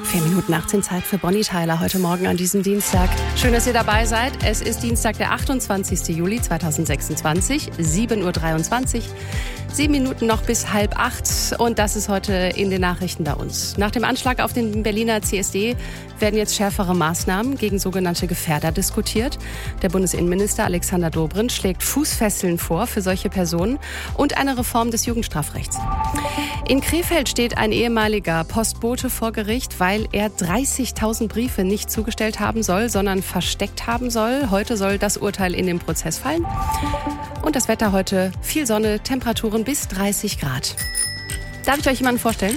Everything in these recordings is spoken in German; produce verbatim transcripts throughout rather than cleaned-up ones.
Vier Minuten achtzehn Zeit für Bonnie Tyler heute Morgen an diesem Dienstag. Schön, dass ihr dabei seid. Es ist Dienstag, der achtundzwanzigsten Juli zweitausendsechsundzwanzig, sieben Uhr dreiundzwanzig. Sieben Minuten noch bis halb acht. Und das ist heute in den Nachrichten bei uns. Nach dem Anschlag auf den Berliner C S D werden jetzt schärfere Maßnahmen gegen sogenannte Gefährder diskutiert. Der Bundesinnenminister Alexander Dobrindt schlägt Fußfesseln vor für solche Personen und eine Reform des Jugendstrafrechts. In Krefeld steht ein ehemaliger Postbote vor Gericht, weil er dreißigtausend Briefe nicht zugestellt haben soll, sondern versteckt haben soll. Heute soll das Urteil in den Prozess fallen. Und das Wetter heute: viel Sonne, Temperaturen bis dreißig Grad. Darf ich euch jemanden vorstellen?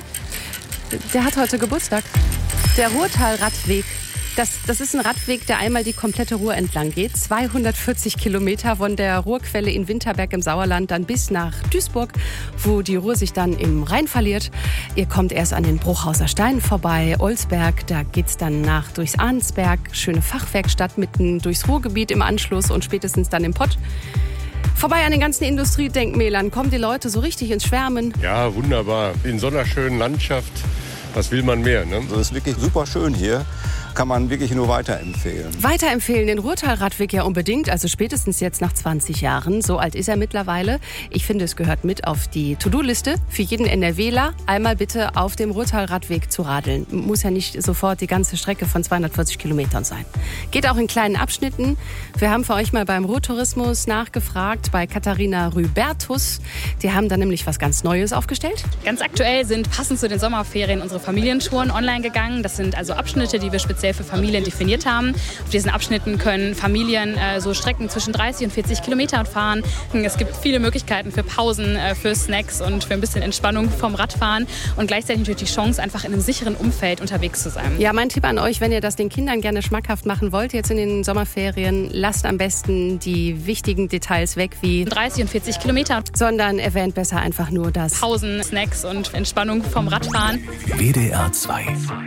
Der hat heute Geburtstag. Der Ruhrtal-Radweg. Das, das ist ein Radweg, der einmal die komplette Ruhr entlang geht. zweihundertvierzig Kilometer von der Ruhrquelle in Winterberg im Sauerland dann bis nach Duisburg, wo die Ruhr sich dann im Rhein verliert. Ihr kommt erst an den Bruchhauser Steinen vorbei, Olsberg, da geht's dann nach durchs Arnsberg, schöne Fachwerkstatt mitten durchs Ruhrgebiet im Anschluss und spätestens dann im Pott. Vorbei an den ganzen Industriedenkmälern kommen die Leute so richtig ins Schwärmen. Ja, wunderbar. In so einer schönen Landschaft. Was will man mehr, ne? Das ist wirklich super schön hier. Kann man wirklich nur weiterempfehlen. Weiterempfehlen den Ruhrtal-Radweg ja unbedingt, also spätestens jetzt nach zwanzig Jahren. So alt ist er mittlerweile. Ich finde, es gehört mit auf die To-Do-Liste für jeden NRWler. Einmal bitte auf dem Ruhrtal-Radweg zu radeln. Muss ja nicht sofort die ganze Strecke von zweihundertvierzig Kilometern sein. Geht auch in kleinen Abschnitten. Wir haben für euch mal beim Ruhrtourismus nachgefragt, bei Katharina Rübertus. Die haben da nämlich was ganz Neues aufgestellt. Ganz aktuell sind passend zu den Sommerferien unsere Familientouren online gegangen. Das sind also Abschnitte, die wir speziell für Familien definiert haben. Auf diesen Abschnitten können Familien äh, so Strecken zwischen dreißig und vierzig Kilometern fahren. Es gibt viele Möglichkeiten für Pausen, äh, für Snacks und für ein bisschen Entspannung vom Radfahren und gleichzeitig natürlich die Chance, einfach in einem sicheren Umfeld unterwegs zu sein. Ja, mein Tipp an euch, wenn ihr das den Kindern gerne schmackhaft machen wollt, jetzt in den Sommerferien, lasst am besten die wichtigen Details weg, wie dreißig und vierzig Kilometer, sondern erwähnt besser einfach nur das Pausen, Snacks und Entspannung vom Radfahren. W D R zwei